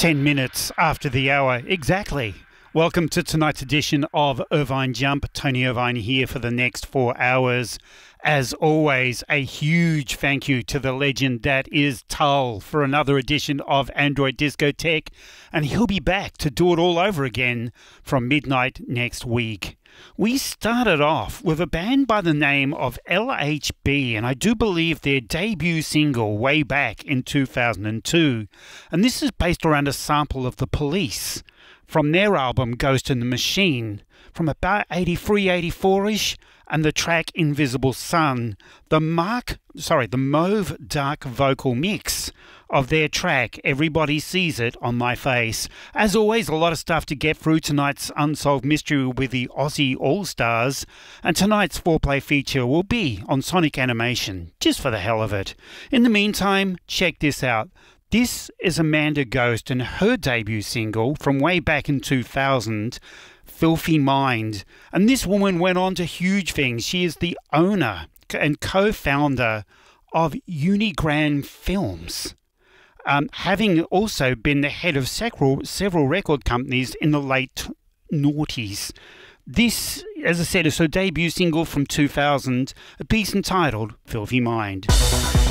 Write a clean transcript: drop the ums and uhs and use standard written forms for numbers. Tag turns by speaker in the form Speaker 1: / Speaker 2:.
Speaker 1: 10 minutes after the hour, exactly. Welcome to tonight's edition of Irvine Jump. Tony Irvine here for the next 4 hours. As always, a huge thank you to the legend that is Tull for another edition of Android Discotheque, and he'll be back to do it all over again from midnight next week. We started off with a band by the name of LHB, and I do believe their debut single way back in 2002. And this is based around a sample of The Police from their album Ghost in the Machine from about 83, 84-ish, and the track Invisible Sun, the mauve dark vocal mix of their track Everybody Sees It on My Face. As always, a lot of stuff to get through tonight's Unsolved Mystery with the Aussie All-Stars, and tonight's foreplay feature will be on Sonic Animation, just for the hell of it. In the meantime, check this out. This is Amanda Ghost and her debut single from way back in 2000, Filthy Mind. And this woman went on to huge things. She is the owner and co-founder of Unigram Films, having also been the head of several record companies in the late noughties. This, as I said, is her debut single from 2000, a piece entitled Filthy Mind.